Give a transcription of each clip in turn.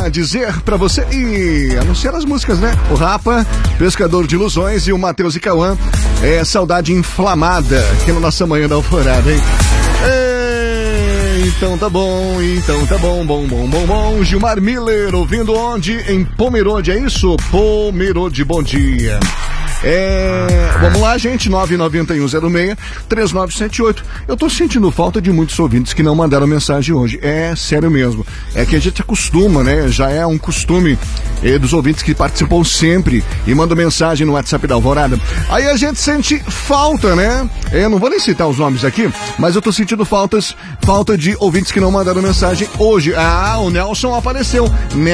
dizer pra você e anunciar as músicas, né? O Rapa, Pescador de Ilusões e o Matheus e Cauã. É Saudade Inflamada aqui na nossa manhã da Alvorada, hein? Então tá bom, bom. Gilmar Miller, ouvindo onde? Em Pomerode, é isso? Pomerode, bom dia. Vamos lá, gente, 99106-3978. Eu tô sentindo falta de muitos ouvintes que não mandaram mensagem hoje. É sério mesmo. É que a gente acostuma, né? Já é um costume dos ouvintes que participam sempre e mandam mensagem no WhatsApp da Alvorada. Aí a gente sente falta, né? Eu não vou nem citar os nomes aqui, mas eu tô sentindo falta de ouvintes que não mandaram mensagem hoje. O Nelson apareceu.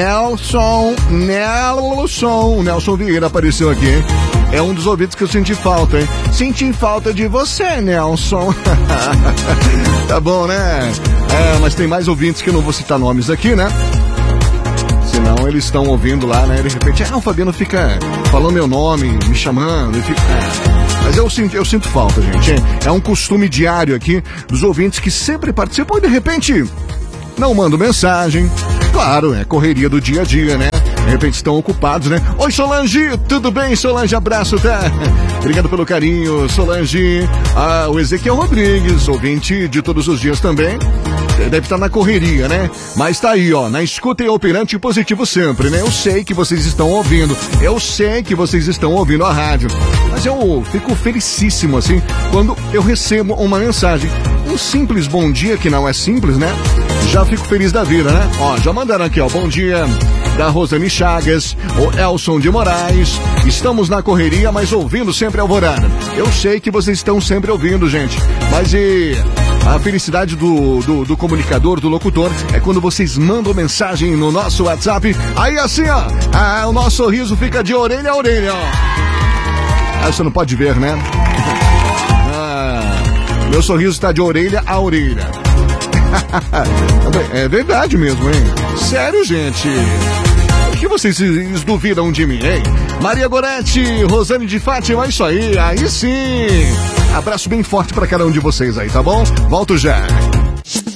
O Nelson Vieira apareceu aqui, hein? É um dos ouvintes que eu senti falta, hein? Senti falta de você, Nelson. Tá bom, né? Mas tem mais ouvintes que eu não vou citar nomes aqui, né? Senão eles estão ouvindo lá, né? De repente, o Fabiano fica falando meu nome, me chamando. Mas eu sinto falta, gente. É um costume diário aqui dos ouvintes que sempre participam e de repente não mandam mensagem. Claro, é correria do dia a dia, né? De repente estão ocupados, né? Oi, Solange, tudo bem, Solange? Abraço, tá? Obrigado pelo carinho, Solange. O Ezequiel Rodrigues, ouvinte de todos os dias também. Deve estar na correria, né? Mas tá aí, ó, na escuta e operante positivo sempre, né? Eu sei que vocês estão ouvindo, a rádio. Mas eu fico felicíssimo, assim, quando eu recebo uma mensagem. Um simples bom dia, que não é simples, né? Já fico feliz da vida, né? Ó, já mandaram aqui, ó, bom dia da Rosane Chagas, o Elson de Moraes. Estamos na correria, mas ouvindo sempre a Alvorada. Eu sei que vocês estão sempre ouvindo, gente. Mas a felicidade do comunicador, do locutor, é quando vocês mandam mensagem no nosso WhatsApp. Aí assim, ó, o nosso sorriso fica de orelha a orelha, ó. Você não pode ver, né? Meu sorriso está de orelha a orelha. É verdade mesmo, hein? Sério, gente. Por que vocês duvidam de mim, hein? Maria Goretti, Rosane de Fátima, isso aí sim. Abraço bem forte pra cada um de vocês aí, tá bom? Volto já.